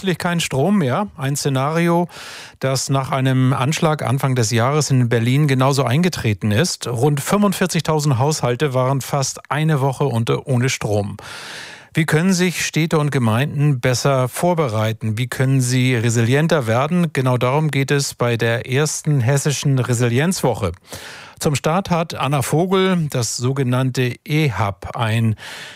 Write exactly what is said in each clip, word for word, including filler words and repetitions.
plötzlich kein Strom mehr. Ein Szenario, das nach einem Anschlag Anfang des Jahres in Berlin genauso eingetreten ist. Rund fünfundvierzigtausend Haushalte waren fast eine Woche unter, ohne Strom. Wie können sich Städte und Gemeinden besser vorbereiten? Wie können sie resilienter werden? Genau darum geht es bei der ersten hessischen Resilienzwoche. Zum Start hat Anna Vogel das sogenannte E H U B, ein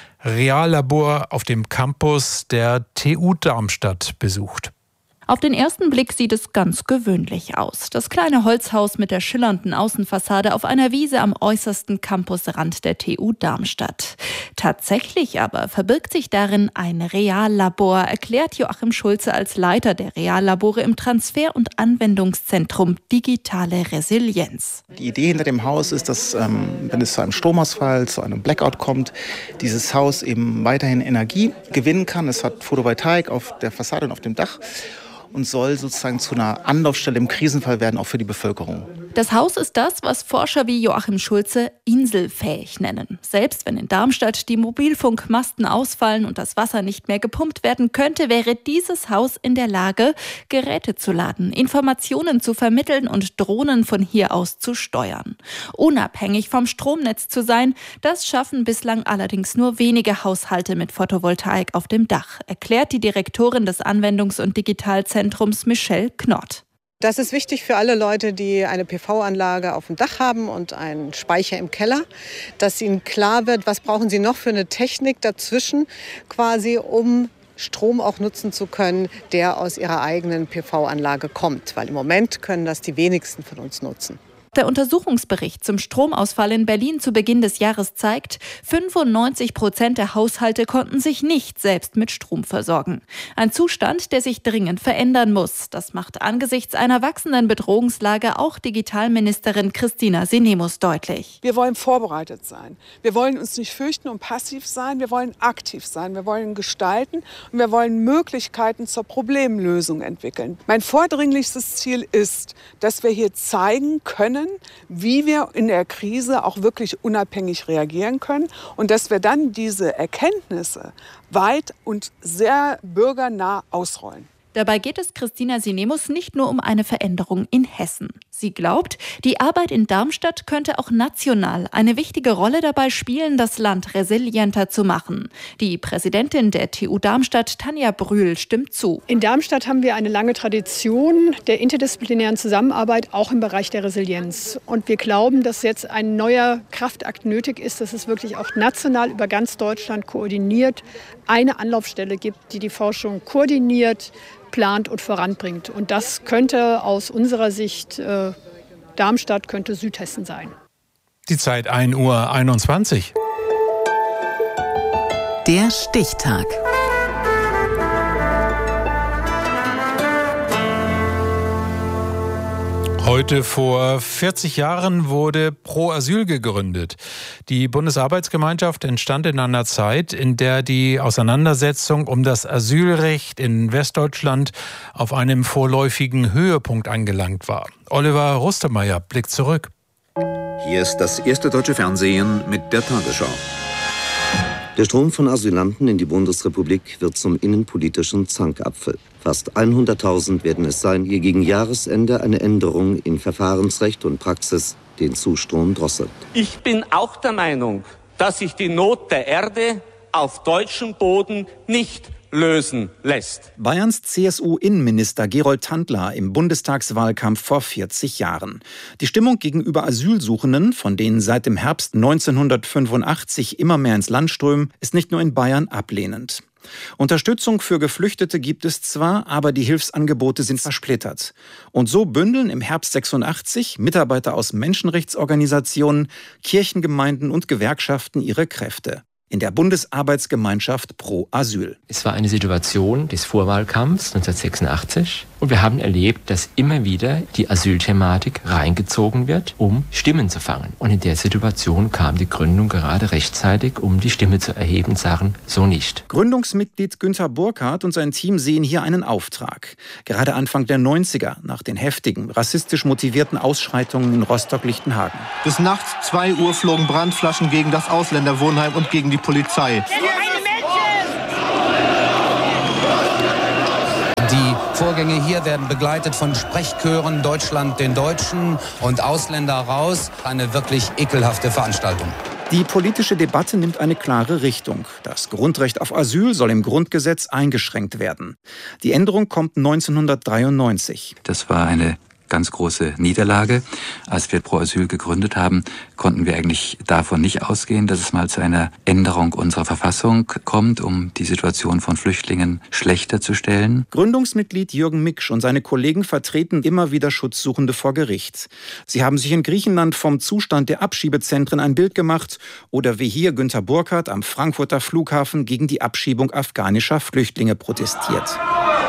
Reallabor auf dem Campus der T U Darmstadt, besucht. Auf den ersten Blick sieht es ganz gewöhnlich aus. Das kleine Holzhaus mit der schillernden Außenfassade auf einer Wiese am äußersten Campusrand der T U Darmstadt. Tatsächlich aber verbirgt sich darin ein Reallabor, erklärt Joachim Schulze als Leiter der Reallabore im Transfer- und Anwendungszentrum Digitale Resilienz. Die Idee hinter dem Haus ist, dass, ähm, wenn es zu einem Stromausfall, zu einem Blackout kommt, dieses Haus eben weiterhin Energie gewinnen kann. Es hat Photovoltaik auf der Fassade und auf dem Dach und soll sozusagen zu einer Anlaufstelle im Krisenfall werden, auch für die Bevölkerung. Das Haus ist das, was Forscher wie Joachim Schulze inselfähig nennen. Selbst wenn in Darmstadt die Mobilfunkmasten ausfallen und das Wasser nicht mehr gepumpt werden könnte, wäre dieses Haus in der Lage, Geräte zu laden, Informationen zu vermitteln und Drohnen von hier aus zu steuern. Unabhängig vom Stromnetz zu sein, das schaffen bislang allerdings nur wenige Haushalte mit Photovoltaik auf dem Dach, erklärt die Direktorin des Anwendungs- und Digitalzentrums Michelle Knott. Das ist wichtig für alle Leute, die eine P V-Anlage auf dem Dach haben und einen Speicher im Keller, dass ihnen klar wird, was brauchen sie noch für eine Technik dazwischen, quasi um Strom auch nutzen zu können, der aus ihrer eigenen P V-Anlage kommt. Weil im Moment können das die wenigsten von uns nutzen. Der Untersuchungsbericht zum Stromausfall in Berlin zu Beginn des Jahres zeigt, fünfundneunzig Prozent der Haushalte konnten sich nicht selbst mit Strom versorgen. Ein Zustand, der sich dringend verändern muss. Das macht angesichts einer wachsenden Bedrohungslage auch Digitalministerin Christina Sinemus deutlich. Wir wollen vorbereitet sein. Wir wollen uns nicht fürchten und passiv sein. Wir wollen aktiv sein. Wir wollen gestalten und wir wollen Möglichkeiten zur Problemlösung entwickeln. Mein vordringlichstes Ziel ist, dass wir hier zeigen können, wie wir in der Krise auch wirklich unabhängig reagieren können und dass wir dann diese Erkenntnisse weit und sehr bürgernah ausrollen. Dabei geht es Christina Sinemus nicht nur um eine Veränderung in Hessen. Sie glaubt, die Arbeit in Darmstadt könnte auch national eine wichtige Rolle dabei spielen, das Land resilienter zu machen. Die Präsidentin der T U Darmstadt, Tanja Brühl, stimmt zu. In Darmstadt haben wir eine lange Tradition der interdisziplinären Zusammenarbeit, auch im Bereich der Resilienz. Und wir glauben, dass jetzt ein neuer Kraftakt nötig ist, dass es wirklich auch national über ganz Deutschland koordiniert eine Anlaufstelle gibt, die die Forschung koordiniert, plant und voranbringt. Und das könnte aus unserer Sicht äh, Darmstadt, könnte Südhessen sein. Die Zeit ein Uhr einundzwanzig. Der Stichtag. Heute vor vierzig Jahren wurde Pro Asyl gegründet. Die Bundesarbeitsgemeinschaft entstand in einer Zeit, in der die Auseinandersetzung um das Asylrecht in Westdeutschland auf einem vorläufigen Höhepunkt angelangt war. Oliver Rustemeyer blickt zurück. Hier ist das erste deutsche Fernsehen mit der Tagesschau. Der Strom von Asylanten in die Bundesrepublik wird zum innenpolitischen Zankapfel. Fast hunderttausend werden es sein, die gegen Jahresende eine Änderung in Verfahrensrecht und Praxis den Zustrom drosselt. Ich bin auch der Meinung, dass sich die Not der Erde auf deutschem Boden nicht lösen lässt. Bayerns C S U-Innenminister Gerold Tandler im Bundestagswahlkampf vor vierzig Jahren. Die Stimmung gegenüber Asylsuchenden, von denen seit dem Herbst neunzehnhundertfünfundachtzig immer mehr ins Land strömen, ist nicht nur in Bayern ablehnend. Unterstützung für Geflüchtete gibt es zwar, aber die Hilfsangebote sind zersplittert. Und so bündeln im Herbst sechsundachtzig Mitarbeiter aus Menschenrechtsorganisationen, Kirchengemeinden und Gewerkschaften ihre Kräfte in der Bundesarbeitsgemeinschaft Pro Asyl. Es war eine Situation des Vorwahlkampfs neunzehnhundertsechsundachtzig und wir haben erlebt, dass immer wieder die Asylthematik reingezogen wird, um Stimmen zu fangen. Und in der Situation kam die Gründung gerade rechtzeitig, um die Stimme zu erheben und sagen, so nicht. Gründungsmitglied Günther Burkhardt und sein Team sehen hier einen Auftrag. Gerade Anfang der neunziger, nach den heftigen, rassistisch motivierten Ausschreitungen in Rostock-Lichtenhagen. Bis nachts zwei Uhr flogen Brandflaschen gegen das Ausländerwohnheim und gegen die Polizei. Vorgänge hier werden begleitet von Sprechchören, Deutschland den Deutschen und Ausländer raus. Eine wirklich ekelhafte Veranstaltung. Die politische Debatte nimmt eine klare Richtung. Das Grundrecht auf Asyl soll im Grundgesetz eingeschränkt werden. Die Änderung kommt neunzehnhundertdreiundneunzig. Das war eine ganz große Niederlage. Als wir Pro Asyl gegründet haben, konnten wir eigentlich davon nicht ausgehen, dass es mal zu einer Änderung unserer Verfassung kommt, um die Situation von Flüchtlingen schlechter zu stellen. Gründungsmitglied Jürgen Miksch und seine Kollegen vertreten immer wieder Schutzsuchende vor Gericht. Sie haben sich in Griechenland vom Zustand der Abschiebezentren ein Bild gemacht oder wie hier Günter Burkhardt am Frankfurter Flughafen gegen die Abschiebung afghanischer Flüchtlinge protestiert.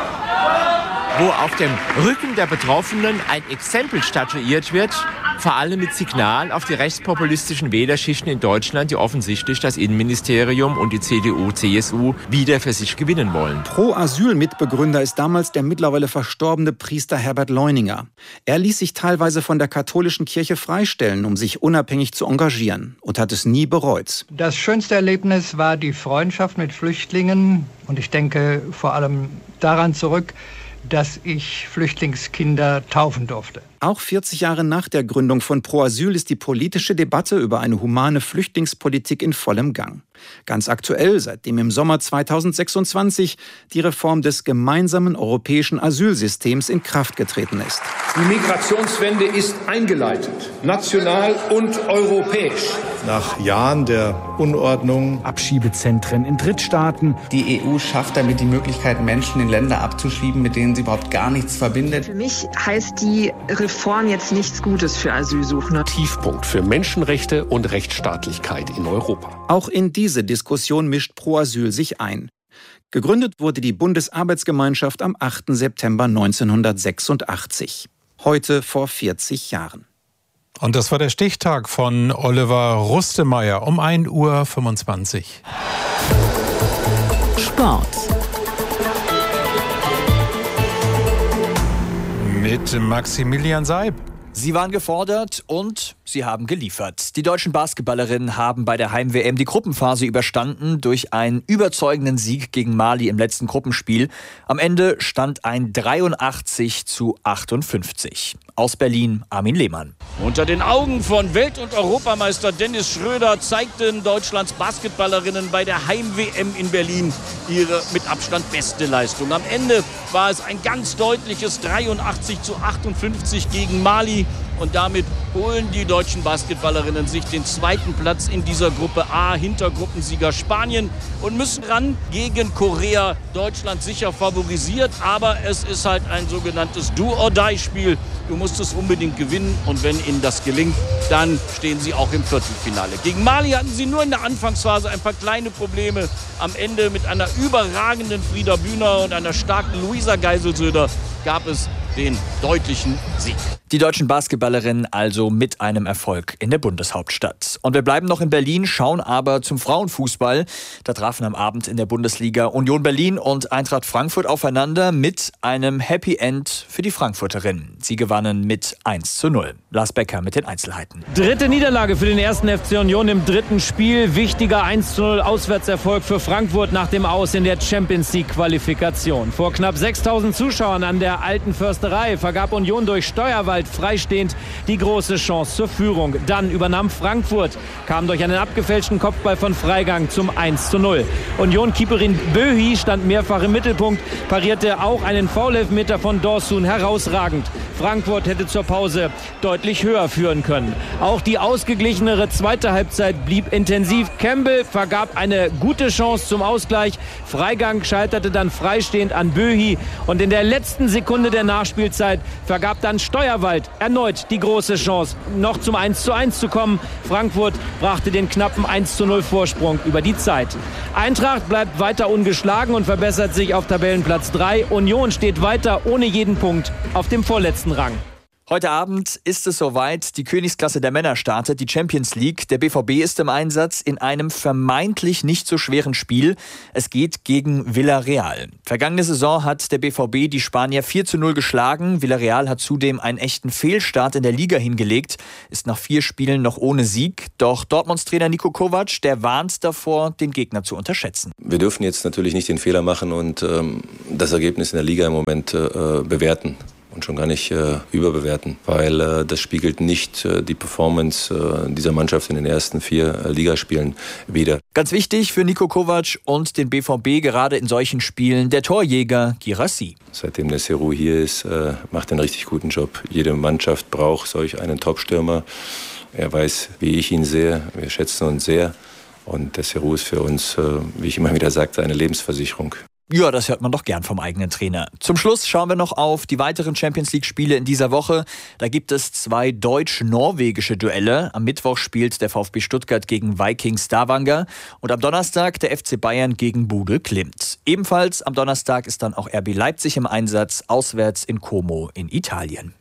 Wo auf dem Rücken der Betroffenen ein Exempel statuiert wird, vor allem mit Signal auf die rechtspopulistischen Wählerschichten in Deutschland, die offensichtlich das Innenministerium und die C D U C S U wieder für sich gewinnen wollen. Pro-Asyl-Mitbegründer ist damals der mittlerweile verstorbene Priester Herbert Leuninger. Er ließ sich teilweise von der katholischen Kirche freistellen, um sich unabhängig zu engagieren und hat es nie bereut. Das schönste Erlebnis war die Freundschaft mit Flüchtlingen und ich denke vor allem daran zurück, dass ich Flüchtlingskinder taufen durfte. Auch vierzig Jahre nach der Gründung von Pro Asyl ist die politische Debatte über eine humane Flüchtlingspolitik in vollem Gang. Ganz aktuell, seitdem im Sommer zweitausendsechsundzwanzig die Reform des gemeinsamen europäischen Asylsystems in Kraft getreten ist. Die Migrationswende ist eingeleitet, national und europäisch. Nach Jahren der Unordnung, Abschiebezentren in Drittstaaten. Die E U schafft damit die Möglichkeit, Menschen in Länder abzuschieben, mit denen sie überhaupt gar nichts verbindet. Für mich heißt die Reform jetzt nichts Gutes für Asylsuchende. Tiefpunkt für Menschenrechte und Rechtsstaatlichkeit in Europa. Auch in diese Diskussion mischt Pro Asyl sich ein. Gegründet wurde die Bundesarbeitsgemeinschaft am achten September neunzehnhundertsechsundachtzig. Heute vor vierzig Jahren. Und das war der Stichtag von Oliver Rustemeyer um ein Uhr fünfundzwanzig. Sport. Mit Maximilian Seib. Sie waren gefordert und sie haben geliefert. Die deutschen Basketballerinnen haben bei der Heim-W M die Gruppenphase überstanden durch einen überzeugenden Sieg gegen Mali im letzten Gruppenspiel. Am Ende stand ein dreiundachtzig zu achtundfünfzig. Aus Berlin, Armin Lehmann. Unter den Augen von Welt- und Europameister Dennis Schröder zeigten Deutschlands Basketballerinnen bei der Heim-W M in Berlin ihre mit Abstand beste Leistung. Am Ende war es ein ganz deutliches dreiundachtzig zu achtundfünfzig gegen Mali. Und damit holen die deutschen Basketballerinnen sich den zweiten Platz in dieser Gruppe A hinter Gruppensieger Spanien und müssen ran gegen Korea. Deutschland sicher favorisiert, aber es ist halt ein sogenanntes Do-or-Die-Spiel. Du musst es unbedingt gewinnen und wenn ihnen das gelingt, dann stehen sie auch im Viertelfinale. Gegen Mali hatten sie nur in der Anfangsphase ein paar kleine Probleme. Am Ende mit einer überragenden Frieda Bühner und einer starken Luisa Geiselsöder gab es den deutlichen Sieg. Die deutschen Basketballerinnen also mit einem Erfolg in der Bundeshauptstadt. Und wir bleiben noch in Berlin, schauen aber zum Frauenfußball. Da trafen am Abend in der Bundesliga Union Berlin und Eintracht Frankfurt aufeinander mit einem Happy End für die Frankfurterinnen. Sie gewannen mit eins zu null. Lars Becker mit den Einzelheiten. Dritte Niederlage für den ersten F C Union im dritten Spiel. Wichtiger eins zu null Auswärtserfolg für Frankfurt nach dem Aus in der Champions League Qualifikation. Vor knapp sechstausend Zuschauern an der Alten Försterei vergab Union durch Steuerwald freistehend die große Chance zur Führung. Dann übernahm Frankfurt, kam durch einen abgefälschten Kopfball von Freigang zum eins zu null. Union-Keeperin Böhi stand mehrfach im Mittelpunkt, parierte auch einen Foul-Elfmeter von Dorsun herausragend. Frankfurt hätte zur Pause deutlich höher führen können. Auch die ausgeglichenere zweite Halbzeit blieb intensiv. Campbell vergab eine gute Chance zum Ausgleich. Freigang scheiterte dann freistehend an Böhi und in der letzten Sekunde der Nachspielzeit vergab dann Steuerwald erneut die große Chance, noch zum eins zu eins zu kommen. Frankfurt brachte den knappen eins zu null Vorsprung über die Zeit. Eintracht bleibt weiter ungeschlagen und verbessert sich auf Tabellenplatz drei. Union steht weiter ohne jeden Punkt auf dem vorletzten Rang. Heute Abend ist es soweit, die Königsklasse der Männer startet, die Champions League. Der B V B ist im Einsatz in einem vermeintlich nicht so schweren Spiel. Es geht gegen Villarreal. Vergangene Saison hat der B V B die Spanier vier zu null geschlagen. Villarreal hat zudem einen echten Fehlstart in der Liga hingelegt, ist nach vier Spielen noch ohne Sieg. Doch Dortmunds Trainer Niko Kovac, der warnt davor, den Gegner zu unterschätzen. Wir dürfen jetzt natürlich nicht den Fehler machen und ähm, das Ergebnis in der Liga im Moment äh, bewerten. Und schon gar nicht äh, überbewerten, weil äh, das spiegelt nicht äh, die Performance äh, dieser Mannschaft in den ersten vier äh, Ligaspielen wider. Ganz wichtig für Niko Kovac und den B V B gerade in solchen Spielen der Torjäger Guirassy. Seitdem der Serhou hier ist, äh, macht er einen richtig guten Job. Jede Mannschaft braucht solch einen Top-Stürmer. Er weiß, wie ich ihn sehe. Wir schätzen uns sehr. Und der Serhou ist für uns, äh, wie ich immer wieder sagte, eine Lebensversicherung. Ja, das hört man doch gern vom eigenen Trainer. Zum Schluss schauen wir noch auf die weiteren Champions-League-Spiele in dieser Woche. Da gibt es zwei deutsch-norwegische Duelle. Am Mittwoch spielt der VfB Stuttgart gegen Viking Stavanger und am Donnerstag der F C Bayern gegen Bodø Glimt. Ebenfalls am Donnerstag ist dann auch R B Leipzig im Einsatz, auswärts in Como in Italien.